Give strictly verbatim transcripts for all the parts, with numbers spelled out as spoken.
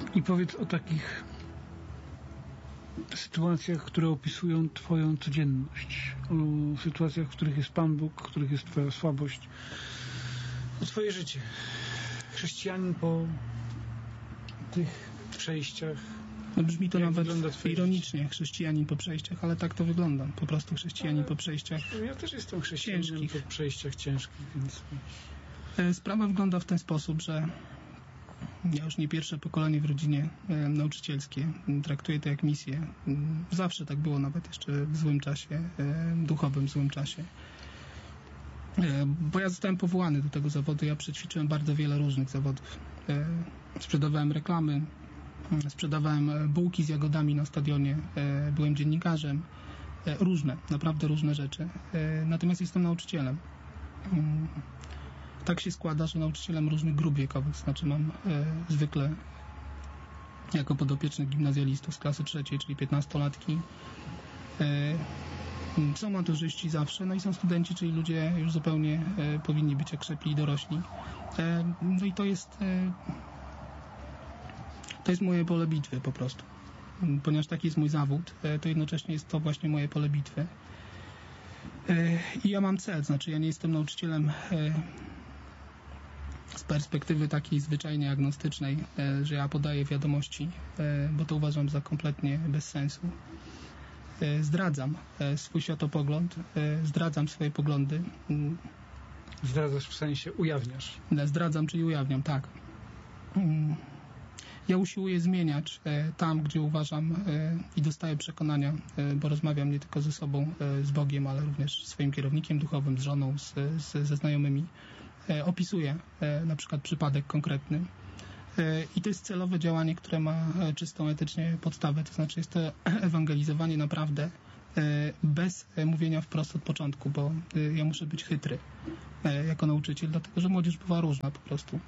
I powiedz o takich sytuacjach, które opisują twoją codzienność, o sytuacjach, w których jest Pan Bóg, w których jest twoja słabość, o twoje życie. Chrześcijanin po tych przejściach. No brzmi to jak nawet ironicznie, życie? Chrześcijanin po przejściach, ale tak to wygląda. Po prostu chrześcijanin ale po przejściach ja też jestem chrześcijaninem po przejściach ciężkich, więc... Sprawa wygląda w ten sposób, że ja już nie pierwsze pokolenie w rodzinie e, nauczycielskie. Traktuję to jak misję. Zawsze tak było, nawet jeszcze w złym czasie, e, duchowym złym czasie. E, bo ja zostałem powołany do tego zawodu. Ja przećwiczyłem bardzo wiele różnych zawodów. E, sprzedawałem reklamy, sprzedawałem bułki z jagodami na stadionie, e, byłem dziennikarzem. E, różne, naprawdę różne rzeczy. E, natomiast jestem nauczycielem. Mm. Tak się składa, że nauczycielem różnych grup wiekowych, znaczy mam e, zwykle jako podopiecznych gimnazjalistów z klasy trzeciej, czyli piętnastolatki. E, są maturzyści zawsze, no i są studenci, czyli ludzie już zupełnie e, powinni być okrzepli i dorośli. E, no i to jest e, to jest moje pole bitwy po prostu. Ponieważ taki jest mój zawód, e, to jednocześnie jest to właśnie moje pole bitwy. E, I ja mam cel, znaczy ja nie jestem nauczycielem e, z perspektywy takiej zwyczajnie agnostycznej, że ja podaję wiadomości, bo to uważam za kompletnie bez sensu. Zdradzam swój światopogląd, zdradzam swoje poglądy. Zdradzasz w sensie ujawniasz. Zdradzam, czyli ujawniam, tak. Ja usiłuję zmieniać tam, gdzie uważam i dostaję przekonania, bo rozmawiam nie tylko ze sobą, z Bogiem, ale również z swoim kierownikiem duchowym, z żoną, z, z, ze znajomymi. Opisuję na przykład przypadek konkretny i to jest celowe działanie, które ma czystą etycznie podstawę, to znaczy jest to ewangelizowanie naprawdę bez mówienia wprost od początku, bo ja muszę być chytry jako nauczyciel, dlatego że młodzież bywa różna po prostu.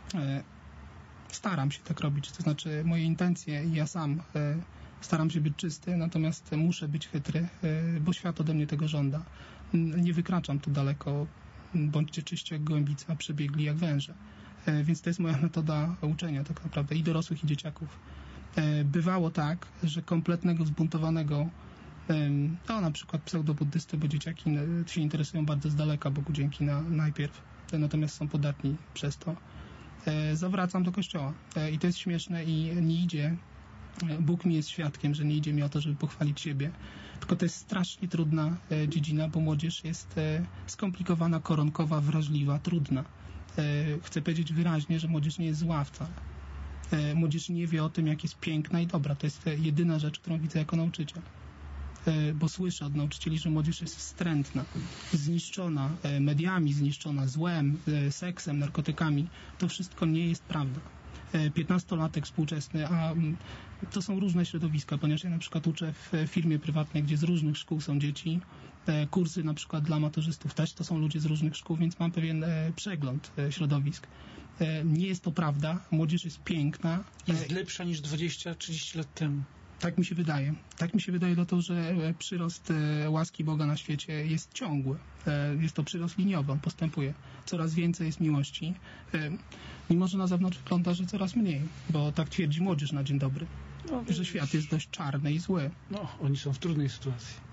Staram się tak robić, to znaczy moje intencje i ja sam staram się być czysty, natomiast muszę być chytry, bo świat ode mnie tego żąda. Nie wykraczam tu daleko. Bądźcie czyści jak gołębice, a przebiegli jak węże. E, więc to jest moja metoda uczenia tak naprawdę i dorosłych, i dzieciaków. E, bywało tak, że kompletnego zbuntowanego, e, no na przykład pseudobuddysty, bo dzieciaki się interesują bardzo z daleka, Bogu dzięki na, najpierw, e, natomiast są podatni przez to. E, zawracam do kościoła. E, I to jest śmieszne i nie idzie, Bóg mi jest świadkiem, że nie idzie mi o to, żeby pochwalić siebie. Tylko to jest strasznie trudna e, dziedzina, bo młodzież jest e, skomplikowana, koronkowa, wrażliwa, trudna. E, chcę powiedzieć wyraźnie, że młodzież nie jest zła wcale. E, młodzież nie wie o tym, jak jest piękna i dobra. To jest e, jedyna rzecz, którą widzę jako nauczyciel. E, bo słyszę od nauczycieli, że młodzież jest wstrętna, zniszczona e, mediami, zniszczona złem, e, seksem, narkotykami. To wszystko nie jest prawda. piętnastolatek współczesny, a to są różne środowiska, ponieważ ja na przykład uczę w firmie prywatnej, gdzie z różnych szkół są dzieci, kursy na przykład dla maturzystów też to są ludzie z różnych szkół, więc mam pewien przegląd środowisk. Nie jest to prawda, młodzież jest piękna. Jest lepsza niż dwadzieścia trzydzieści lat temu. Tak mi się wydaje. Tak mi się wydaje dlatego, że przyrost łaski Boga na świecie jest ciągły. Jest to przyrost liniowy, on postępuje. Coraz więcej jest miłości. Mimo, że na zewnątrz wygląda, że coraz mniej, bo tak twierdzi młodzież na dzień dobry, no, że świat jest dość czarny i zły. No, oni są w trudnej sytuacji.